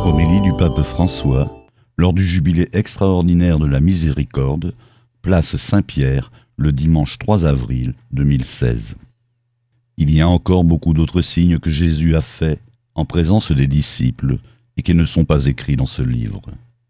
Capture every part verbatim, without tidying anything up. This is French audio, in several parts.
Homélie du pape François, lors du jubilé extraordinaire de la Miséricorde, place Saint-Pierre, le dimanche trois avril deux mille seize. Il y a encore beaucoup d'autres signes que Jésus a faits en présence des disciples et qui ne sont pas écrits dans ce livre.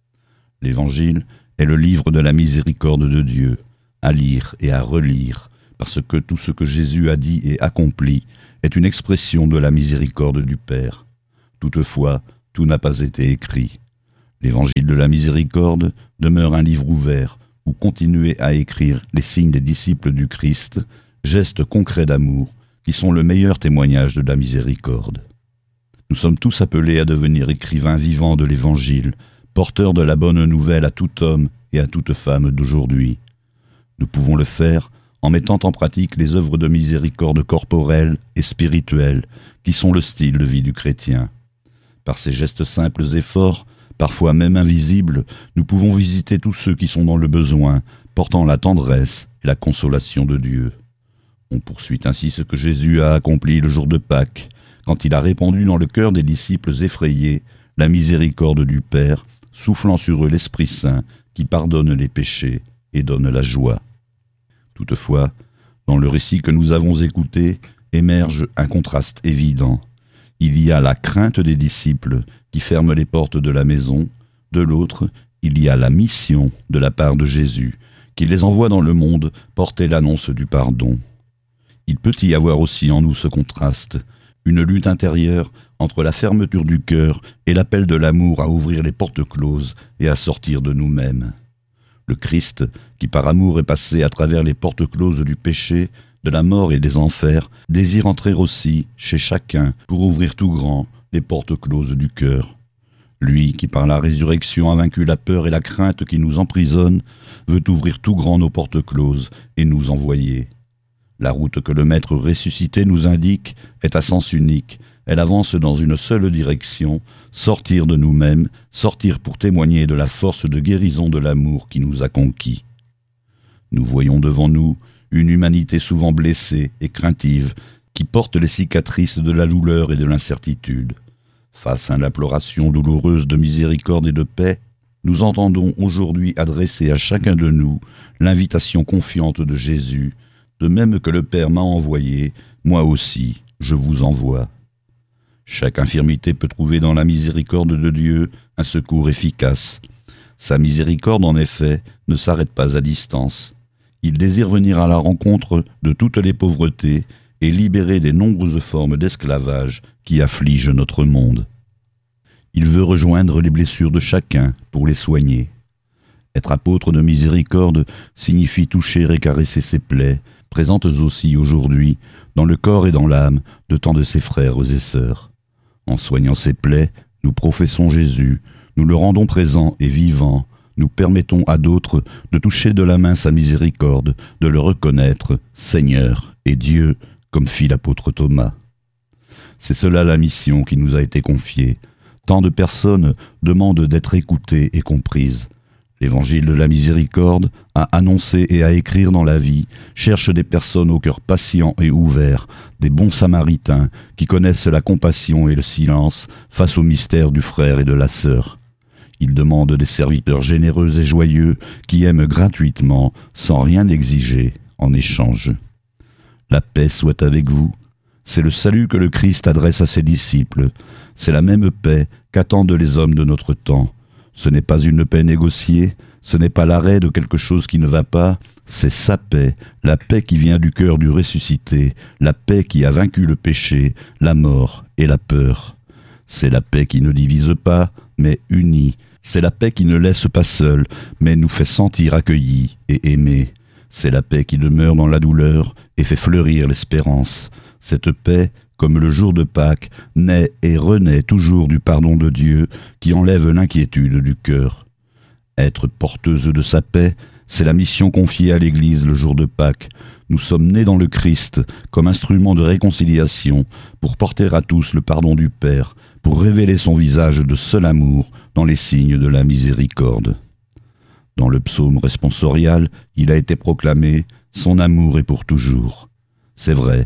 L'Évangile est le livre de la miséricorde de Dieu, à lire et à relire, parce que tout ce que Jésus a dit et accompli est une expression de la miséricorde du Père. Toutefois, tout n'a pas été écrit. L'Évangile de la miséricorde demeure un livre ouvert où continuer à écrire les signes des disciples du Christ, gestes concrets d'amour qui sont le meilleur témoignage de la miséricorde. Nous sommes tous appelés à devenir écrivains vivants de l'Évangile, porteurs de la bonne nouvelle à tout homme et à toute femme d'aujourd'hui. Nous pouvons le faire en mettant en pratique les œuvres de miséricorde corporelles et spirituelles qui sont le style de vie du chrétien. Par ces gestes simples et forts, parfois même invisibles, nous pouvons visiter tous ceux qui sont dans le besoin, portant la tendresse et la consolation de Dieu. On poursuit ainsi ce que Jésus a accompli le jour de Pâques, quand il a répandu dans le cœur des disciples effrayés la miséricorde du Père, soufflant sur eux l'Esprit Saint qui pardonne les péchés et donne la joie. Toutefois, dans le récit que nous avons écouté, émerge un contraste évident. Il y a la crainte des disciples qui ferment les portes de la maison, de l'autre, il y a la mission de la part de Jésus, qui les envoie dans le monde porter l'annonce du pardon. Il peut y avoir aussi en nous ce contraste, une lutte intérieure entre la fermeture du cœur et l'appel de l'amour à ouvrir les portes closes et à sortir de nous-mêmes. Le Christ, qui par amour est passé à travers les portes closes du péché, de la mort et des enfers, désire entrer aussi chez chacun pour ouvrir tout grand les portes closes du cœur. Lui qui par la résurrection a vaincu la peur et la crainte qui nous emprisonnent, veut ouvrir tout grand nos portes closes et nous envoyer. La route que le Maître ressuscité nous indique est à sens unique. Elle avance dans une seule direction, sortir de nous-mêmes, sortir pour témoigner de la force de guérison de l'amour qui nous a conquis. Nous voyons devant nous une humanité souvent blessée et craintive, qui porte les cicatrices de la douleur et de l'incertitude. Face à l'imploration douloureuse de miséricorde et de paix, nous entendons aujourd'hui adresser à chacun de nous l'invitation confiante de Jésus, de même que le Père m'a envoyé, moi aussi je vous envoie. Chaque infirmité peut trouver dans la miséricorde de Dieu un secours efficace. Sa miséricorde, en effet, ne s'arrête pas à distance. Il désire venir à la rencontre de toutes les pauvretés et libérer des nombreuses formes d'esclavage qui affligent notre monde. Il veut rejoindre les blessures de chacun pour les soigner. Être apôtre de miséricorde signifie toucher et caresser ses plaies, présentes aussi aujourd'hui dans le corps et dans l'âme de tant de ses frères et sœurs. En soignant ses plaies, nous professons Jésus, nous le rendons présent et vivant, nous permettons à d'autres de toucher de la main sa miséricorde, de le reconnaître Seigneur et Dieu, comme fit l'apôtre Thomas. C'est cela la mission qui nous a été confiée. Tant de personnes demandent d'être écoutées et comprises. L'Évangile de la miséricorde, à annoncer et à écrire dans la vie, cherche des personnes au cœur patient et ouvert, des bons samaritains qui connaissent la compassion et le silence face au mystère du frère et de la sœur. Il demande des serviteurs généreux et joyeux qui aiment gratuitement, sans rien exiger en échange. La paix soit avec vous. C'est le salut que le Christ adresse à ses disciples. C'est la même paix qu'attendent les hommes de notre temps. Ce n'est pas une paix négociée, ce n'est pas l'arrêt de quelque chose qui ne va pas, c'est sa paix, la paix qui vient du cœur du ressuscité, la paix qui a vaincu le péché, la mort et la peur. C'est la paix qui ne divise pas, mais unit. C'est la paix qui ne laisse pas seul, mais nous fait sentir accueillis et aimés. C'est la paix qui demeure dans la douleur et fait fleurir l'espérance. Cette paix, comme le jour de Pâques, naît et renaît toujours du pardon de Dieu qui enlève l'inquiétude du cœur. Être porteuse de sa paix, c'est la mission confiée à l'Église le jour de Pâques. Nous sommes nés dans le Christ comme instrument de réconciliation pour porter à tous le pardon du Père, pour révéler son visage de seul amour dans les signes de la miséricorde. Dans le psaume responsorial, il a été proclamé « Son amour est pour toujours ». C'est vrai,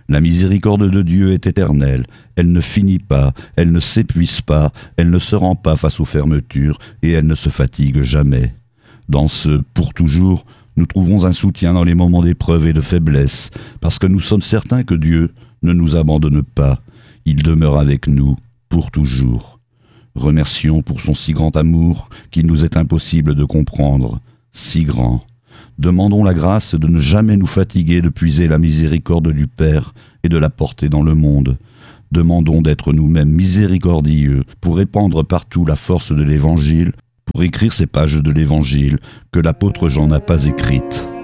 La miséricorde de Dieu est éternelle, elle ne finit pas, elle ne s'épuise pas, elle ne se rend pas face aux fermetures et elle ne se fatigue jamais. Dans ce « pour toujours », nous trouvons un soutien dans les moments d'épreuve et de faiblesse, parce que nous sommes certains que Dieu ne nous abandonne pas, il demeure avec nous pour toujours. Remercions pour son si grand amour qu'il nous est impossible de comprendre, si grand. Demandons la grâce de ne jamais nous fatiguer de puiser la miséricorde du Père et de la porter dans le monde. Demandons d'être nous-mêmes miséricordieux pour répandre partout la force de l'Évangile, pour écrire ces pages de l'Évangile que l'apôtre Jean n'a pas écrites.